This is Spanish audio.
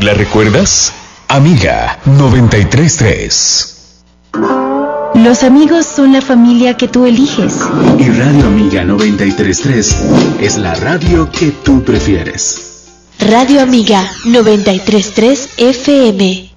¿La recuerdas? Amiga 933. Los amigos son la familia que tú eliges. Y Radio Amiga 933 es la radio que tú prefieres. Radio Amiga 933 FM.